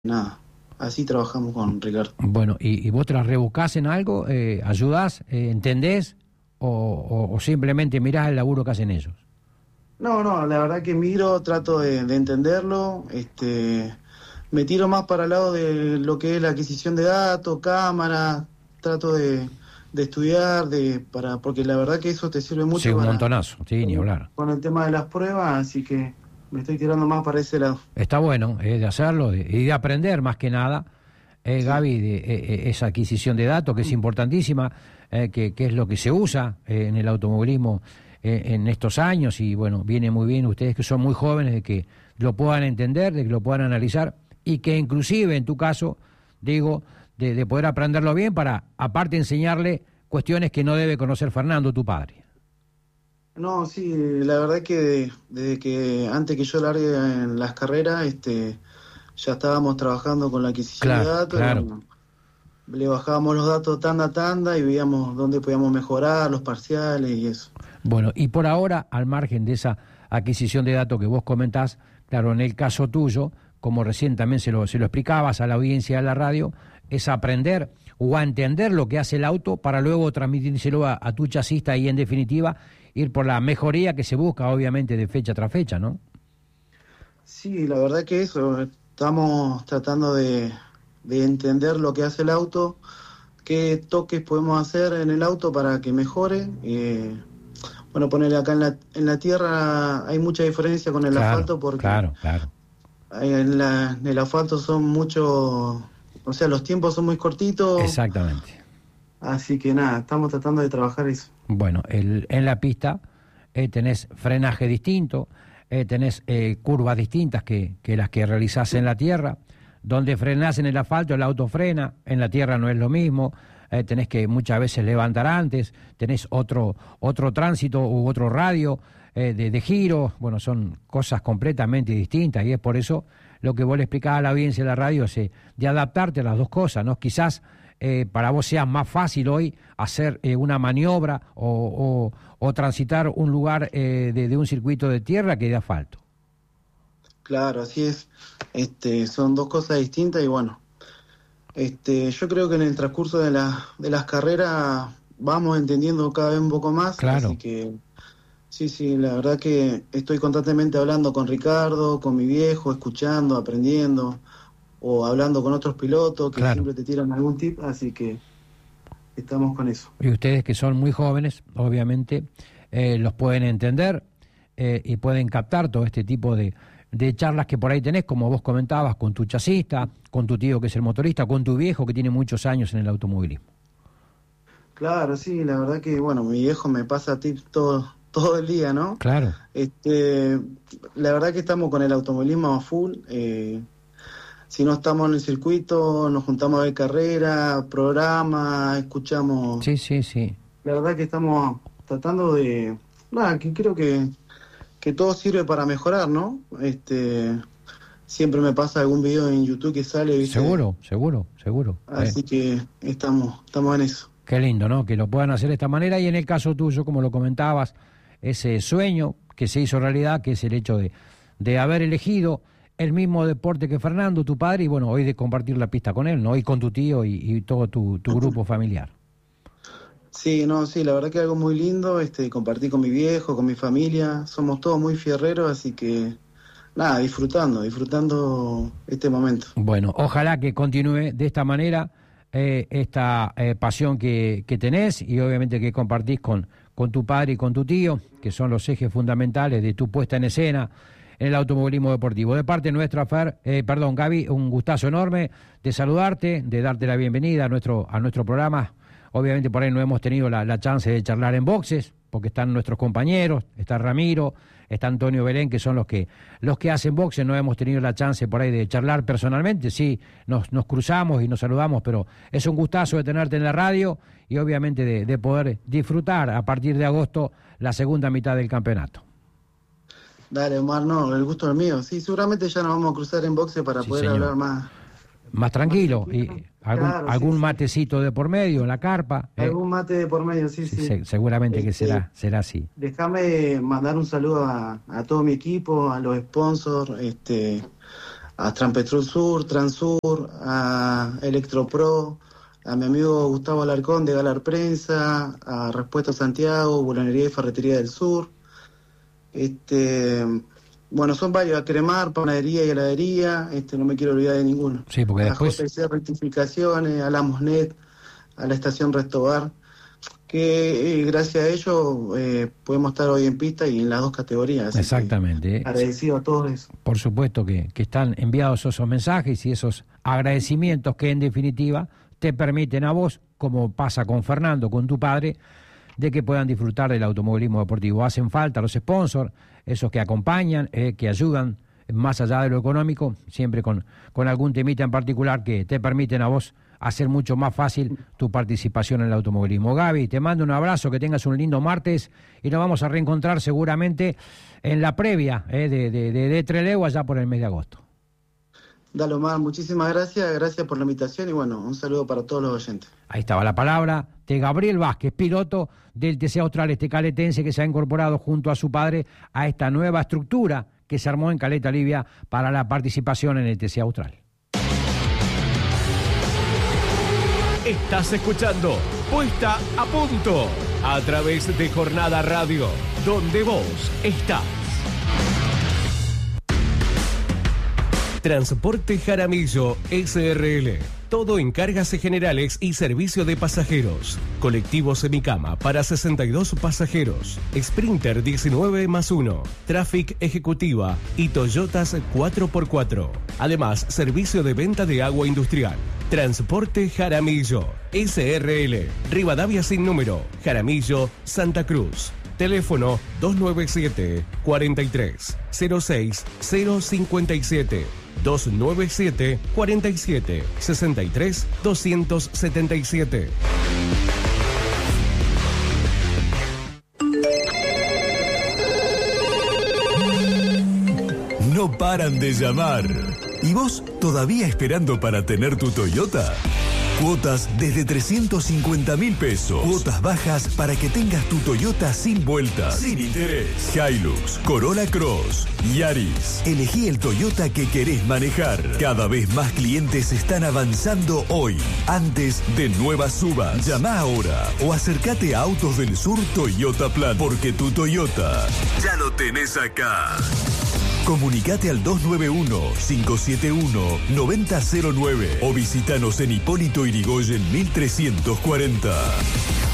nada, así trabajamos con Ricardo. Bueno, ¿y vos te las rebuscás en algo? ¿Ayudás? ¿Entendés? ¿O simplemente mirás el laburo que hacen ellos? No, la verdad que miro, trato de entenderlo, me tiro más para el lado de lo que es la adquisición de datos, cámaras, trato de estudiar, porque la verdad que eso te sirve Sí, mucho un montonazo, sí, ni hablar. con el tema de las pruebas, así que me estoy tirando más para ese lado. Está bueno de hacerlo y de aprender más que nada, Sí. Gaby, de esa adquisición de datos que es importantísima, que es lo que se usa en el automovilismo en estos años y bueno, viene muy bien ustedes que son muy jóvenes de que lo puedan entender, de que lo puedan analizar y que inclusive en tu caso, digo, de poder aprenderlo bien para aparte enseñarle cuestiones que no debe conocer Fernando, tu padre. No, sí, la verdad que desde que antes que yo largue en las carreras, ya estábamos trabajando con la adquisición de Claro, datos y claro. bueno, le bajábamos los datos tanda a tanda y veíamos dónde podíamos mejorar, los parciales y eso. Bueno, y por ahora, al margen de esa adquisición de datos que vos comentás, claro, en el caso tuyo, como recién también se lo explicabas a la audiencia de la radio, es aprender o a entender lo que hace el auto para luego transmitírselo a tu chasista y en definitiva ir por la mejoría que se busca obviamente de fecha tras fecha, ¿no? Sí, la verdad que eso, estamos tratando de entender lo que hace el auto, qué toques podemos hacer en el auto para que mejore. Bueno, ponerle acá en la tierra hay mucha diferencia con el asfalto porque Claro. en el asfalto son mucho, o sea, los tiempos son muy cortitos, Exactamente. así que nada, estamos tratando de trabajar eso. Bueno, en la pista tenés frenaje distinto, tenés curvas distintas que las que realizás en la tierra. Donde frenás en el asfalto, el auto frena, en la tierra no es lo mismo, tenés que muchas veces levantar antes, tenés otro tránsito u otro radio de giro, bueno, son cosas completamente distintas y es por eso lo que vos le explicás a la audiencia de la radio, es de adaptarte a las dos cosas, ¿no? Quizás para vos sea más fácil hoy hacer una maniobra o transitar un lugar de un circuito de tierra que de asfalto. Claro, así es. Son dos cosas distintas y bueno, yo creo que en el transcurso de las carreras vamos entendiendo cada vez un poco más, Claro. así que sí, la verdad que estoy constantemente hablando con Ricardo, con mi viejo, escuchando, aprendiendo o hablando con otros pilotos que Claro. siempre te tiran algún tip, así que estamos con eso. Y ustedes que son muy jóvenes, obviamente, los pueden entender y pueden captar todo este tipo de charlas que por ahí tenés, como vos comentabas, con tu chasista, con tu tío que es el motorista, con tu viejo que tiene muchos años en el automovilismo. Claro, sí, la verdad que, bueno, mi viejo me pasa tips todo el día, ¿no? Claro. La verdad que estamos con el automovilismo a full. Si no estamos en el circuito, nos juntamos a ver carrera, programa, escuchamos. Sí. La verdad que estamos tratando de... Nada, que creo que todo sirve para mejorar, ¿no? Siempre me pasa algún video en YouTube que sale, ¿viste? Seguro. Así que estamos en eso. Qué lindo, ¿no? Que lo puedan hacer de esta manera y en el caso tuyo, como lo comentabas, ese sueño que se hizo realidad, que es el hecho de haber elegido el mismo deporte que Fernando, tu padre, y bueno, hoy de compartir la pista con él, ¿no? Y con tu tío y todo tu grupo familiar. Sí, la verdad que algo muy lindo, compartí con mi viejo, con mi familia, somos todos muy fierreros, así que nada, disfrutando este momento. Bueno, ojalá que continúe de esta manera esta pasión que tenés y obviamente que compartís con tu padre y con tu tío, que son los ejes fundamentales de tu puesta en escena en el automovilismo deportivo. De parte nuestra, Gaby, un gustazo enorme de saludarte, de darte la bienvenida a nuestro programa. Obviamente por ahí no hemos tenido la chance de charlar en boxes, porque están nuestros compañeros, está Ramiro, está Antonio Belén, que son los que hacen boxes. No hemos tenido la chance por ahí de charlar personalmente, sí, nos cruzamos y nos saludamos, pero es un gustazo de tenerte en la radio y obviamente de poder disfrutar a partir de agosto la segunda mitad del campeonato. Dale, Omar, no, el gusto es mío. Sí, seguramente ya nos vamos a cruzar en boxe para poder señor. hablar más tranquilo. Y algún matecito de por medio en la carpa. Algún mate de por medio, sí. Seguramente que será así. Déjame mandar un saludo a todo mi equipo, a los sponsors, a Transpetrol Sur, Transur, a Electropro, a mi amigo Gustavo Alarcón de Galar Prensa, a Repuestos Santiago, Bulanería y Ferretería del Sur. Bueno, son varios, a Cremar, Panadería y Heladería, no me quiero olvidar de ninguno. Sí, porque después... A JC Rectificaciones, a la Mosnet, a la Estación Restobar, que gracias a ellos podemos estar hoy en pista y en las dos categorías. Exactamente. Agradecido a todos eso. Por supuesto que están enviados esos mensajes y esos agradecimientos que en definitiva te permiten a vos, como pasa con Fernando, con tu padre, de que puedan disfrutar del automovilismo deportivo. Hacen falta los sponsors, esos que acompañan, que ayudan más allá de lo económico, siempre con algún temita en particular que te permiten a vos hacer mucho más fácil tu participación en el automovilismo. Gaby, te mando un abrazo, que tengas un lindo martes y nos vamos a reencontrar seguramente en la previa de Trelew allá por el mes de agosto. Dale, Omar, muchísimas gracias por la invitación y bueno, un saludo para todos los oyentes. Ahí estaba la palabra de Gabriel Vázquez, piloto del TC Austral, caletense que se ha incorporado junto a su padre a esta nueva estructura que se armó en Caleta Olivia para la participación en el TC Austral. Estás escuchando Puesta a Punto a través de Jornada Radio, donde vos estás. Transporte Jaramillo SRL. Todo en cargas generales y servicio de pasajeros. Colectivo semicama para 62 pasajeros. Sprinter 19+1. Traffic Ejecutiva y Toyotas 4x4. Además, servicio de venta de agua industrial. Transporte Jaramillo SRL. Rivadavia sin número. Jaramillo, Santa Cruz. Teléfono 297 43 06 057. 297 47 63 277. No paran de llamar. ¿Y vos todavía esperando para tener tu Toyota? Cuotas desde 350.000 pesos. Cuotas bajas para que tengas tu Toyota sin vueltas, sin interés. Hilux, Corolla Cross, Yaris. Elegí el Toyota que querés manejar. Cada vez más clientes están avanzando hoy, antes de nuevas subas. Llama ahora o acércate a Autos del Sur Toyota Plan, porque tu Toyota ya lo tenés acá. Comunicate al 291-571-9009 o visítanos en Hipólito Yrigoyen 1340.